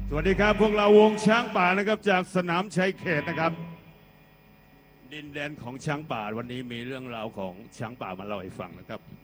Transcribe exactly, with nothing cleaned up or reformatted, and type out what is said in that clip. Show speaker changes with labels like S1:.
S1: สวัสดีครับพวกเราวงช้างป่านะครับจากสนามชัยเขตนะครับดินแดนของช้างป่าวันนี้มีเรื่องราวของช้างป่ามาเล่าให้ฟังนะครับ